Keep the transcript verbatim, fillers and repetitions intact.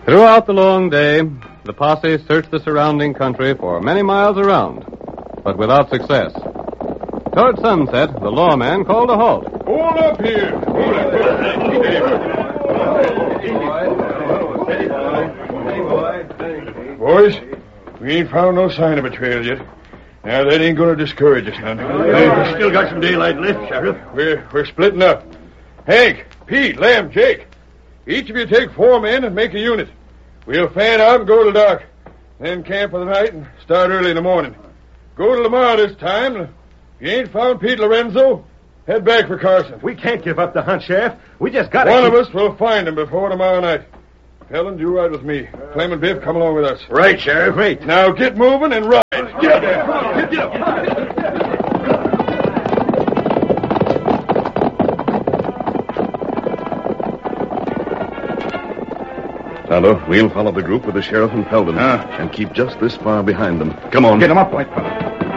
Throughout the long day, the posse searched the surrounding country for many miles around, but without success. Toward sunset, the lawman called a halt. Hold up here. Hold up. Boys, we ain't found no sign of a trail yet. Now, that ain't going to discourage us none. We've still got some daylight left, Sheriff. We're, we're splitting up. Hank, Pete, Lem, Jake. Each of you take four men and make a unit. We'll fan out and go to the dock. Then camp for the night and start early in the morning. Go to Lamar this time. If you ain't found Pete Lorenzo, head back for Carson. We can't give up the hunt, Sheriff. We just got to... One keep... of us will find him before tomorrow night. Helen, you ride with me. Clem and Biff, come along with us. Right, Sheriff. Right. Now get moving and ride. Get up there. Get up. Tonto, we'll follow the group with the sheriff and Felden. Ah. And keep just this far behind them. Come on. Get them up, white fellow.